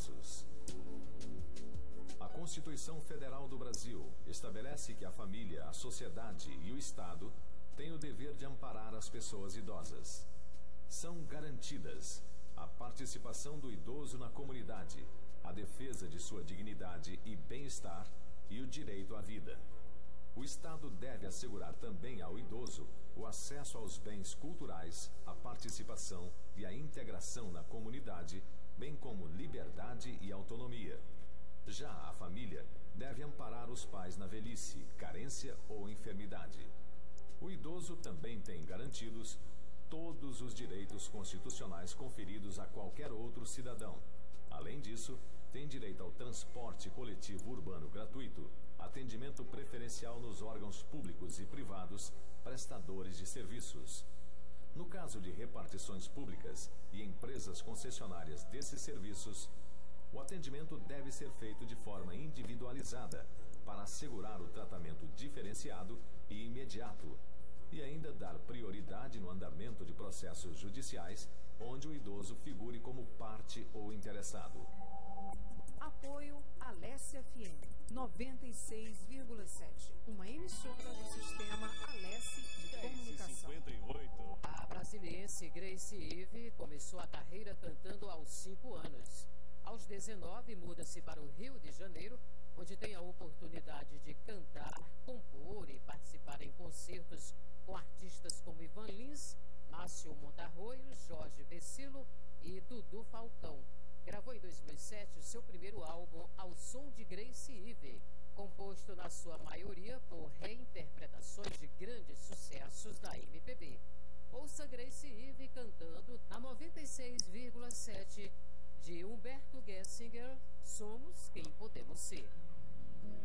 idosos. A Constituição Federal do Brasil estabelece que a família, a sociedade e o Estado têm o dever de amparar as pessoas idosas. São garantidas a participação do idoso na comunidade, a defesa de sua dignidade e bem-estar e o direito à vida. O Estado deve assegurar também ao idoso o acesso aos bens culturais, a participação e a integração na comunidade, bem como liberdade e autonomia. Já a família deve amparar os pais na velhice, carência ou enfermidade. O idoso também tem garantidos todos os direitos constitucionais conferidos a qualquer outro cidadão. Além disso, tem direito ao transporte coletivo urbano gratuito, atendimento preferencial nos órgãos públicos e privados, prestadores de serviços. No caso de repartições públicas e empresas concessionárias desses serviços, o atendimento deve ser feito de forma individualizada para assegurar o tratamento diferenciado e imediato e ainda dar prioridade no andamento de processos judiciais onde o idoso figure como parte ou interessado. Apoio Alesse FM 96,7, uma emissora do sistema Alesse de comunicação. 58. A brasiliense Grace Ive começou a carreira cantando aos 5 anos. Aos 19, muda-se para o Rio de Janeiro, onde tem a oportunidade de cantar, compor e participar em concertos com artistas como Ivan Lins, Márcio Montarroio, Jorge Vecilo e Dudu Falcão. Gravou em 2007 o seu primeiro álbum Ao Som de Grace Ive, composto na sua maioria por reinterpretações de grandes sucessos da MPB. Ouça Grace Ive cantando na 96,7 de Humberto Gessinger, Somos Quem Podemos Ser.